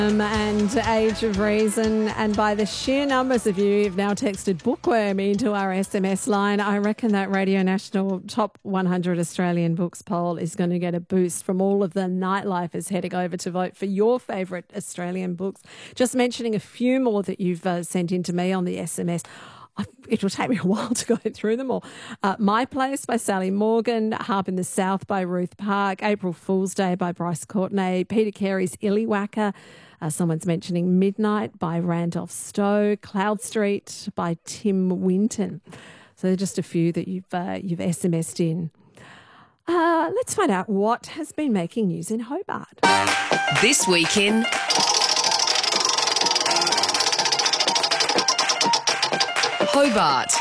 And Age of Reason, and by the sheer numbers of you who've now texted bookworm into our SMS line, I reckon that Radio National Top 100 Australian Books poll is going to get a boost from all of the nightlifers heading over to vote for your favourite Australian books. Just mentioning a few more that you've sent in to me on the SMS. It will take me a while to go through them all. My Place by Sally Morgan, Harp in the South by Ruth Park, April Fool's Day by Bryce Courtenay, Peter Carey's Illywacker, someone's mentioning Midnight by Randolph Stowe, Cloud Street by Tim Winton. So they're just a few that you've SMS'd in. Let's find out what has been making news in Hobart. This Week in Hobart.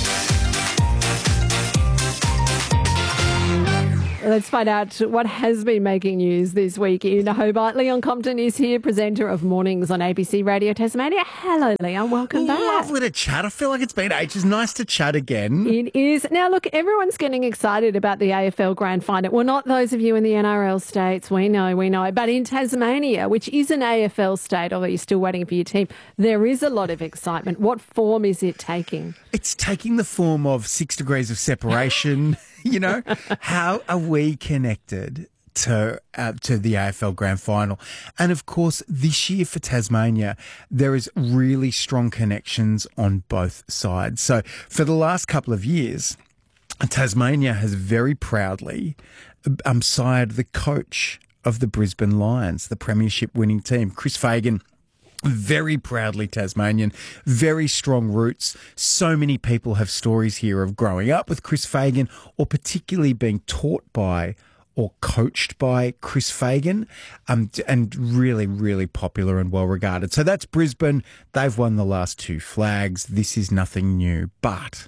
Let's find out what has been making news this week in Hobart. Leon Compton is here, presenter of Mornings on ABC Radio Tasmania. Hello, Leon. Welcome back. Lovely to chat. I feel like it's been ages. Nice to chat again. It is. Now, look, everyone's getting excited about the AFL Grand Final. Well, not those of you in the NRL states. We know. But in Tasmania, which is an AFL state, although you're still waiting for your team, there is a lot of excitement. What form is it taking? It's taking the form of 6 degrees of separation. You know, how are we connected to the AFL Grand Final? And of course, this year for Tasmania, there is really strong connections on both sides. So for the last couple of years, Tasmania has very proudly sired the coach of the Brisbane Lions, the premiership winning team, Chris Fagan. Very proudly Tasmanian, very strong roots. So many people have stories here of growing up with Chris Fagan or particularly being taught by or coached by Chris Fagan, and really, really popular and well regarded. So that's Brisbane. They've won the last 2 flags. This is nothing new. But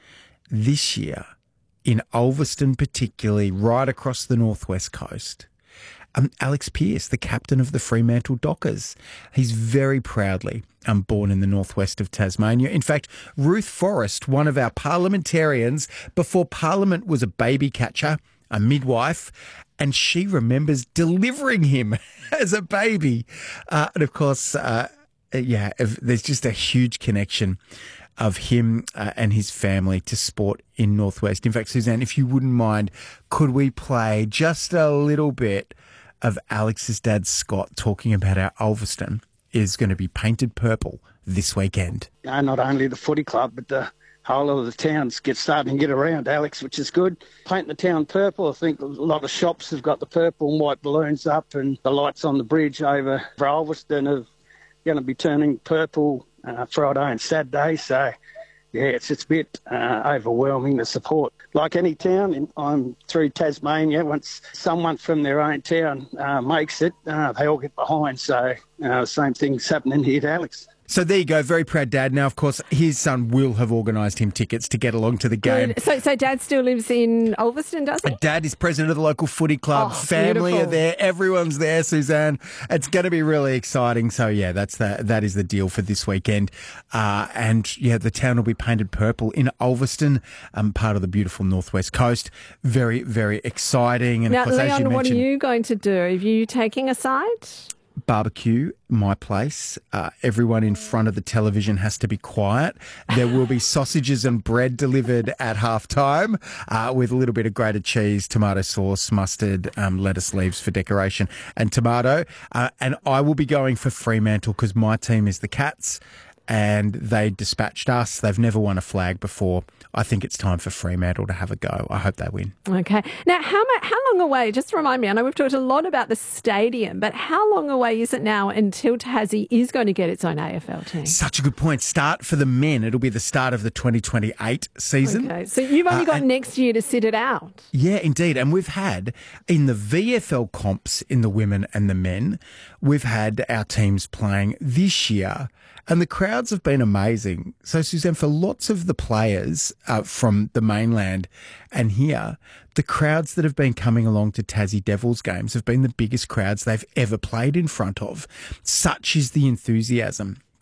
this year, in Ulverston particularly, right across the northwest coast, Alex Pearce, the captain of the Fremantle Dockers. He's very proudly born in the northwest of Tasmania. In fact, Ruth Forrest, one of our parliamentarians, before Parliament was a baby catcher, a midwife, and she remembers delivering him as a baby. And of course, there's just a huge connection of him and his family to sport in Northwest. In fact, Suzanne, if you wouldn't mind, could we play just a little bit of Alex's dad, Scott, talking about how Ulverston is going to be painted purple this weekend? Not only the footy club, but the whole of the towns starting to get around, Alex, which is good. Painting the town purple. I think a lot of shops have got the purple and white balloons up, and the lights on the bridge over Ulverston are going to be turning purple Friday and Saturday. So, yeah, it's a bit overwhelming, the support. Like any town, I'm through Tasmania. Once someone from their own town makes it, they all get behind. So the same thing's happening here to Alex. So there you go, very proud dad. Now, of course, his son will have organised him tickets to get along to the game. Good. So Dad still lives in Ulverston, does he? Dad is president of the local footy club. Family beautiful. are there. Everyone's there, Suzanne. It's going to be really exciting. So, yeah, that is the deal for this weekend. The town will be painted purple in Ulverston, part of the beautiful northwest coast. Very, very exciting. And now, of course, Leon, as you what are mentioned, you going to do? Are you taking a side? Barbecue, My Place. Everyone in front of the television has to be quiet. There will be sausages and bread delivered at halftime with a little bit of grated cheese, tomato sauce, mustard, lettuce leaves for decoration, and tomato. And I will be going for Fremantle because my team is the Cats. And they dispatched us. They've never won a flag before. I think it's time for Fremantle to have a go. I hope they win. Okay. Now, how long away, just remind me, I know we've talked a lot about the stadium, but how long away is it now until Tassie is going to get its own AFL team? Such a good point. Start for the men. It'll be the start of the 2028 season. Okay. So you've only got next year to sit it out. Yeah, indeed. And we've had, in the VFL comps in the women and the men, we've had our teams playing this year. And the crowds have been amazing. So, Suzanne, for lots of the players from the mainland and here, the crowds that have been coming along to Tassie Devils games have been the biggest crowds they've ever played in front of. Such is the enthusiasm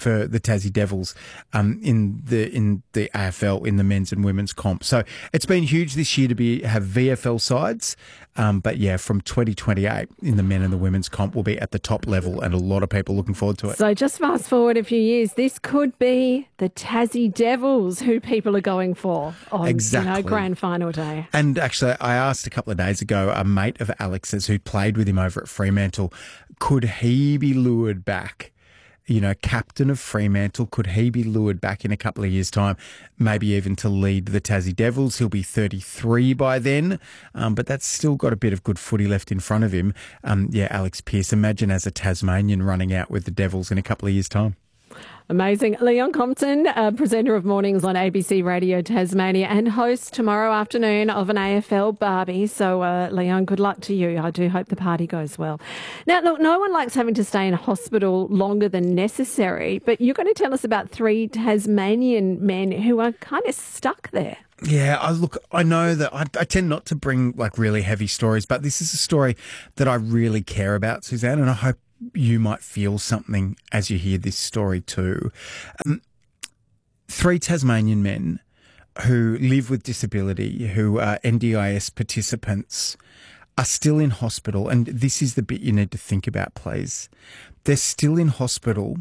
for the Tassie Devils in the AFL in the men's and women's comp. So it's been huge this year to have VFL sides. But yeah, from 2028 in the men and the women's comp will be at the top level, and a lot of people looking forward to it. So just fast forward a few years, this could be the Tassie Devils who people are going for on grand final day. And actually, I asked a couple of days ago a mate of Alex's who played with him over at Fremantle, could he be lured back? Captain of Fremantle, could he be lured back in a couple of years' time, maybe even to lead the Tassie Devils? He'll be 33 by then, but that's still got a bit of good footy left in front of him. Alex Pearce, imagine as a Tasmanian running out with the Devils in a couple of years' time. Amazing. Leon Compton, presenter of Mornings on ABC Radio Tasmania and host tomorrow afternoon of an AFL Barbie. So, Leon, good luck to you. I do hope the party goes well. Now, look, no one likes having to stay in hospital longer than necessary, but you're going to tell us about 3 Tasmanian men who are kind of stuck there. Yeah, I know that I tend not to bring really heavy stories, but this is a story that I really care about, Suzanne, and I hope you might feel something as you hear this story too. 3 Tasmanian men who live with disability, who are NDIS participants, are still in hospital. And this is the bit you need to think about, please. They're still in hospital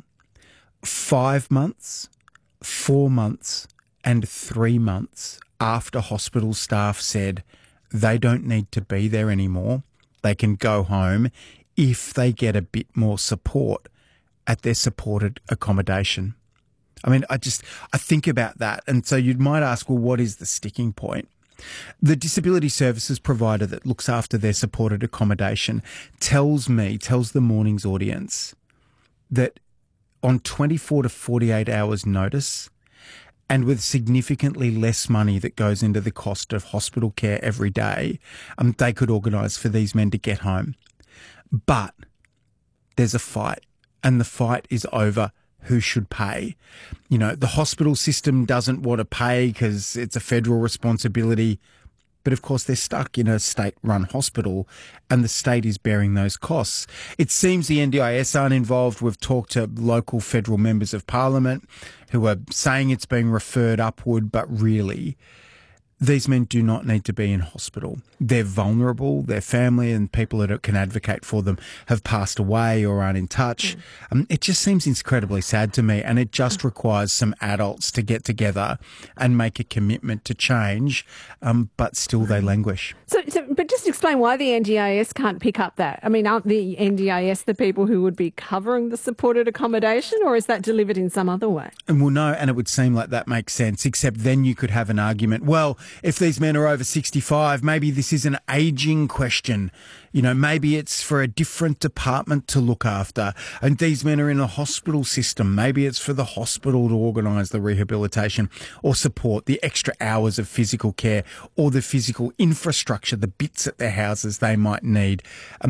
5 months, 4 months, and 3 months after hospital staff said they don't need to be there anymore. They can go home if they get a bit more support at their supported accommodation. I mean, I think about that. And so you might ask, well, what is the sticking point? The disability services provider that looks after their supported accommodation tells the Mornings audience that on 24 to 48 hours notice, and with significantly less money that goes into the cost of hospital care every day, they could organise for these men to get home. But there's a fight, and the fight is over who should pay. The hospital system doesn't want to pay because it's a federal responsibility. But of course, they're stuck in a state-run hospital, and the state is bearing those costs. It seems the NDIS aren't involved. We've talked to local federal members of parliament who are saying it's being referred upward, but really, these men do not need to be in hospital. They're vulnerable. Their family and people that can advocate for them have passed away or aren't in touch. It just seems incredibly sad to me, and it just requires some adults to get together and make a commitment to change, but still they languish. But just explain why the NDIS can't pick up that. I mean, aren't the NDIS the people who would be covering the supported accommodation, or is that delivered in some other way? Well, no, and it would seem like that makes sense, except then you could have an argument, well, if these men are over 65, maybe this is an ageing question. Maybe it's for a different department to look after. And these men are in a hospital system. Maybe it's for the hospital to organise the rehabilitation or support the extra hours of physical care or the physical infrastructure, the bits at their houses they might need.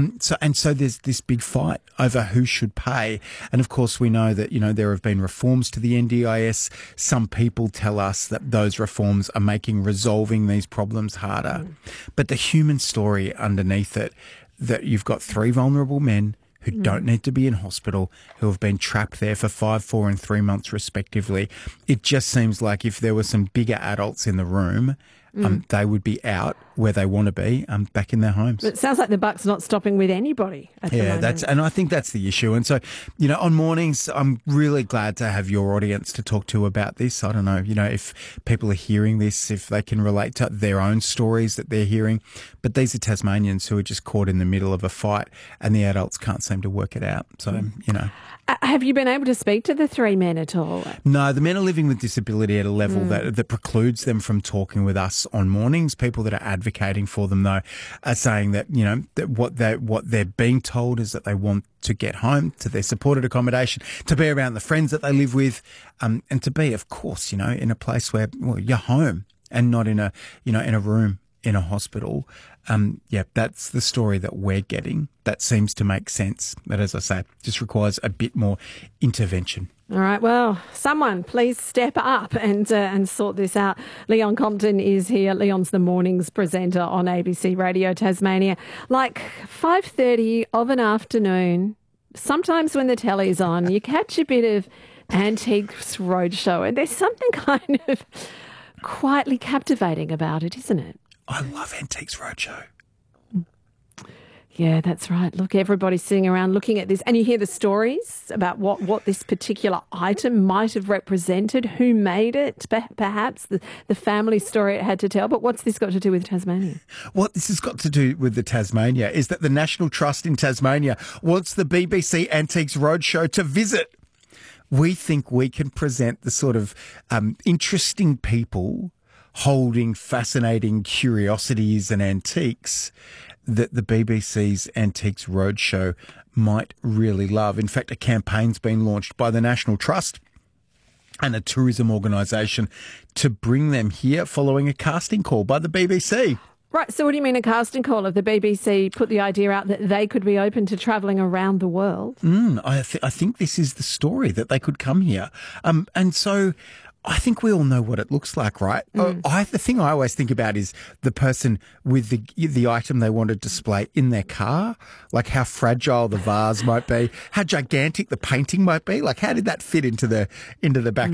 So there's this big fight over who should pay. And of course, we know that, there have been reforms to the NDIS. Some people tell us that those reforms are making resolving these problems harder. But the human story underneath it, that you've got 3 vulnerable men who don't need to be in hospital, who have been trapped there for 5, 4 and 3 months respectively. It just seems like if there were some bigger adults in the room, they would be out where they want to be, back in their homes. But it sounds like the buck's not stopping with anybody at the moment. And I think that's the issue. And so, on Mornings, I'm really glad to have your audience to talk to about this. I don't know, if people are hearing this, if they can relate to their own stories that they're hearing. But these are Tasmanians who are just caught in the middle of a fight, and the adults can't seem to work it out. So, Have you been able to speak to the 3 men at all? No, the men are living with disability at a level that precludes them from talking with us on Mornings. People that are advocating for them, though, are saying that, that what they're being told is that they want to get home to their supported accommodation, to be around the friends that they live with, and to be, of course, in a place where, you're home and not in a room in a hospital. That's the story that we're getting. That seems to make sense. But as I say, just requires a bit more intervention. All right, well, someone please step up and sort this out. Leon Compton is here. Leon's the Mornings presenter on ABC Radio Tasmania. 5:30 of an afternoon, sometimes when the telly's on, you catch a bit of Antiques Roadshow. And there's something kind of quietly captivating about it, isn't it? I love Antiques Roadshow. Yeah, that's right. Look, everybody's sitting around looking at this, and you hear the stories about what this particular item might have represented, who made it, perhaps the family story it had to tell. But what's this got to do with Tasmania? What this has got to do with the Tasmania is that the National Trust in Tasmania wants the BBC Antiques Roadshow to visit. We think we can present the sort of interesting people holding fascinating curiosities and antiques that the BBC's Antiques Roadshow might really love. In fact, a campaign's been launched by the National Trust and a tourism organisation to bring them here following a casting call by the BBC. Right, so what do you mean a casting call? If the BBC put the idea out that they could be open to travelling around the world? I think this is the story, that they could come here. And so I think we all know what it looks like, right? The thing I always think about is the person with the item they want to display in their car, like how fragile the vase might be, how gigantic the painting might be. Like, how did that fit into the back